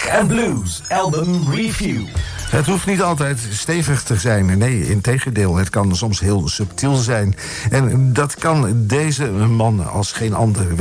and Blues Album Review. Het hoeft niet altijd stevig te zijn. Nee, integendeel. Het kan soms heel subtiel zijn. En dat kan deze man als geen ander